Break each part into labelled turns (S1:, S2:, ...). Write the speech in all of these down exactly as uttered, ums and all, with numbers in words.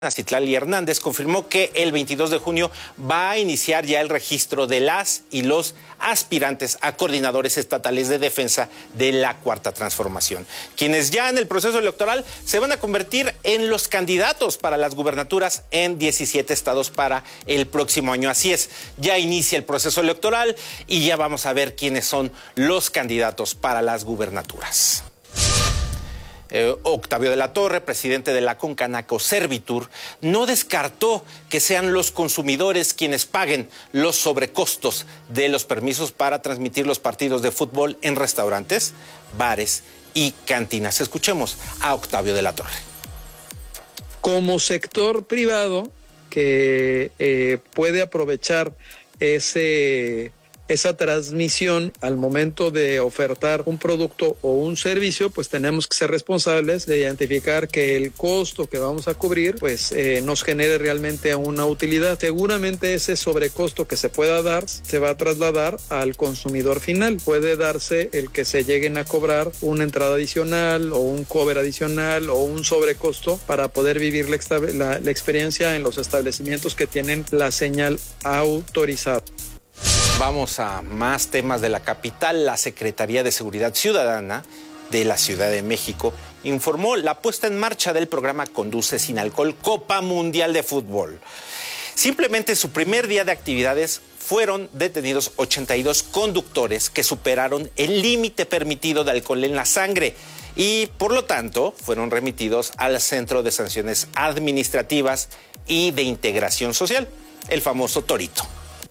S1: Citlali Hernández confirmó que el veintidós de junio va a iniciar ya el registro de las y los aspirantes a coordinadores estatales de defensa de la Cuarta Transformación, quienes ya en el proceso electoral se van a convertir en los candidatos para las gubernaturas en diecisiete estados para el próximo año. Así es, ya inicia el proceso electoral y ya vamos a ver quiénes son los candidatos para las gubernaturas. Eh, Octavio de la Torre, presidente de la Concanaco Servitur, no descartó que sean los consumidores quienes paguen los sobrecostos de los permisos para transmitir los partidos de fútbol en restaurantes, bares y cantinas. Escuchemos a Octavio de la Torre.
S2: Como sector privado que eh, puede aprovechar ese... esa transmisión al momento de ofertar un producto o un servicio, pues tenemos que ser responsables de identificar que el costo que vamos a cubrir, pues eh, nos genere realmente una utilidad. Seguramente ese sobrecosto que se pueda dar se va a trasladar al consumidor final. Puede darse el que se lleguen a cobrar una entrada adicional o un cover adicional o un sobrecosto para poder vivir la, la, la experiencia en los establecimientos que tienen la señal autorizada.
S1: Vamos a más temas de la capital. La Secretaría de Seguridad Ciudadana de la Ciudad de México informó la puesta en marcha del programa Conduce Sin Alcohol Copa Mundial de Fútbol. Simplemente su primer día de actividades fueron detenidos ochenta y dos conductores que superaron el límite permitido de alcohol en la sangre y, por lo tanto, fueron remitidos al Centro de Sanciones Administrativas y de Integración Social, el famoso Torito.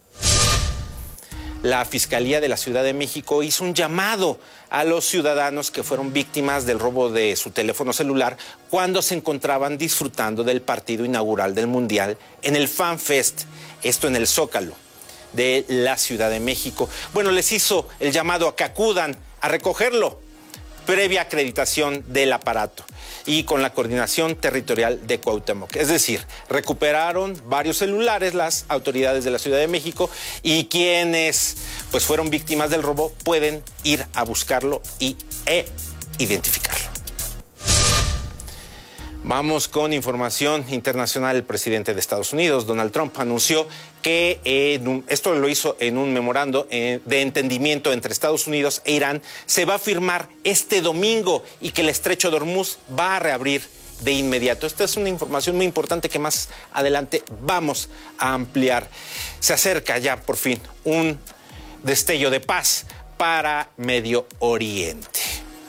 S1: La Fiscalía de la Ciudad de México hizo un llamado a los ciudadanos que fueron víctimas del robo de su teléfono celular cuando se encontraban disfrutando del partido inaugural del Mundial en el Fan Fest, esto en el Zócalo de la Ciudad de México. Bueno, les hizo el llamado a que acudan a recogerlo, previa acreditación del aparato y con la coordinación territorial de Cuauhtémoc. Es decir, recuperaron varios celulares las autoridades de la Ciudad de México y quienes pues, fueron víctimas del robo pueden ir a buscarlo y, e identificarlo. Vamos con información internacional. El presidente de Estados Unidos, Donald Trump, anunció que eh, esto lo hizo en un memorando eh, de entendimiento entre Estados Unidos e Irán. Se va a firmar este domingo y que el estrecho de Hormuz va a reabrir de inmediato. Esta es una información muy importante que más adelante vamos a ampliar. Se acerca ya por fin un destello de paz para Medio Oriente.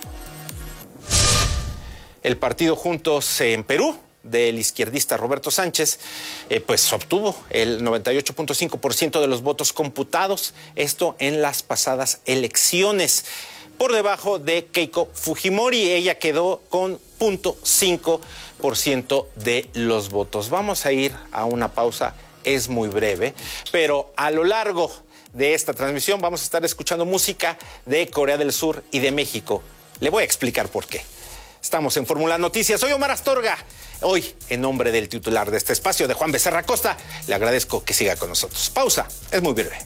S1: El partido Juntos en Perú, del izquierdista Roberto Sánchez, eh, pues obtuvo el noventa y ocho punto cinco por ciento de los votos computados, esto en las pasadas elecciones, por debajo de Keiko Fujimori. Ella quedó con cero punto cinco por ciento de los votos. Vamos a ir a una pausa, es muy breve, pero a lo largo de esta transmisión vamos a estar escuchando música de Corea del Sur y de México. Le voy a explicar por qué. Estamos en Fórmula Noticias. Soy Omar Astorga. Hoy, en nombre del titular de este espacio, de Juan Becerra Costa, le agradezco que siga con nosotros. Pausa, es muy breve.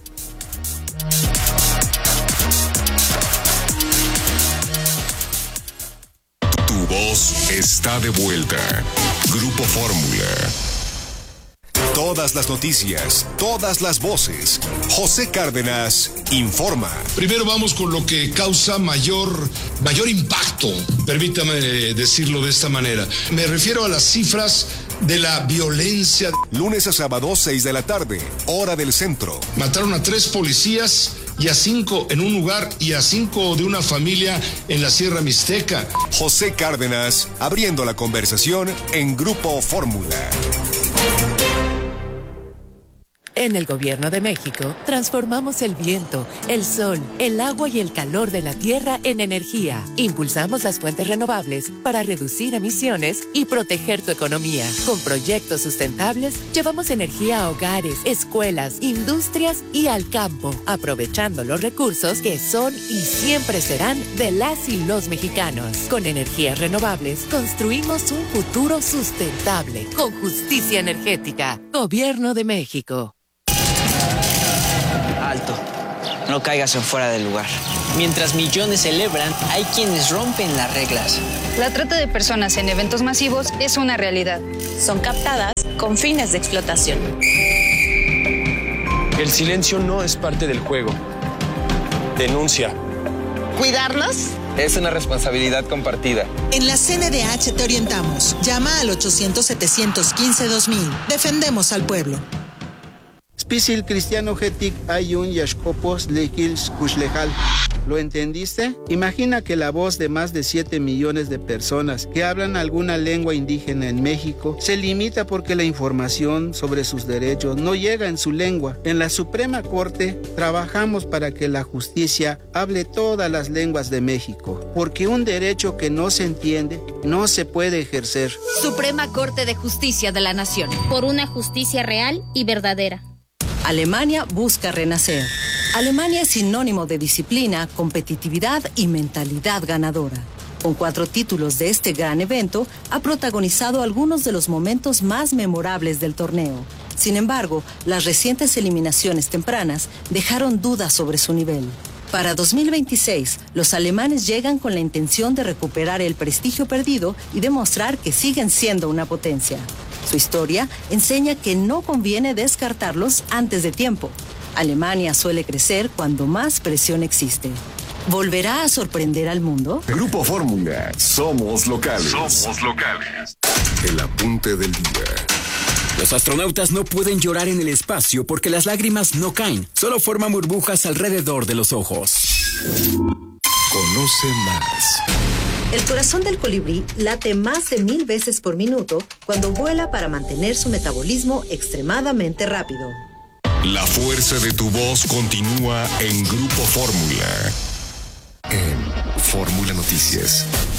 S3: Tu voz está de vuelta. Grupo Fórmula. Todas las noticias, todas las voces. José Cárdenas informa.
S4: Primero vamos con lo que causa mayor, mayor impacto, permítame decirlo de esta manera. Me refiero a las cifras de la violencia.
S3: Lunes a sábado, seis de la tarde, hora del centro.
S4: Mataron a tres policías y a cinco en un lugar y a cinco de una familia en la Sierra Mixteca.
S3: José Cárdenas, abriendo la conversación en Grupo Fórmula.
S5: En el Gobierno de México, transformamos el viento, el sol, el agua y el calor de la tierra en energía. Impulsamos las fuentes renovables para reducir emisiones y proteger tu economía. Con proyectos sustentables, llevamos energía a hogares, escuelas, industrias y al campo, aprovechando los recursos que son y siempre serán de las y los mexicanos. Con energías renovables, construimos un futuro sustentable, con justicia energética. Gobierno de México.
S6: Alto, no caigas en fuera del lugar. Mientras millones celebran, hay quienes rompen las reglas.
S7: La trata de personas en eventos masivos es una realidad. son captadas con fines de explotación.
S8: El silencio no es parte del juego. Denuncia.
S9: ¿Cuidarnos?
S10: Es una responsabilidad compartida.
S11: En la C N D H te orientamos. Llama al ochocientos, setecientos quince, dos mil. Defendemos al pueblo.
S12: Spisil cristiano getik ayun yashkopos lekils kushlejal. ¿Lo entendiste? Imagina que la voz de más de siete millones de personas que hablan alguna lengua indígena en México se limita porque la información sobre sus derechos no llega en su lengua. En la Suprema Corte trabajamos para que la justicia hable todas las lenguas de México, porque un derecho que no se entiende no se puede ejercer.
S13: Suprema Corte de Justicia de la Nación.
S14: Por una justicia real y verdadera.
S15: Alemania busca renacer. Alemania es sinónimo de disciplina, competitividad y mentalidad ganadora. Con cuatro títulos de este gran evento, ha protagonizado algunos de los momentos más memorables del torneo. Sin embargo, las recientes eliminaciones tempranas dejaron dudas sobre su nivel. Para dos mil veintiséis, los alemanes llegan con la intención de recuperar el prestigio perdido y demostrar que siguen siendo una potencia. Su historia enseña que no conviene descartarlos antes de tiempo. Alemania suele crecer cuando más presión existe. ¿Volverá a sorprender al mundo?
S3: Grupo Fórmula, somos locales.
S16: Somos locales.
S3: El apunte del día.
S17: Los astronautas no pueden llorar en el espacio porque las lágrimas no caen, solo forman burbujas alrededor de los ojos.
S3: Conoce más.
S15: El corazón del colibrí late más de mil veces por minuto cuando vuela para mantener su metabolismo extremadamente rápido.
S3: La fuerza de tu voz continúa en Grupo Fórmula. En Fórmula Noticias.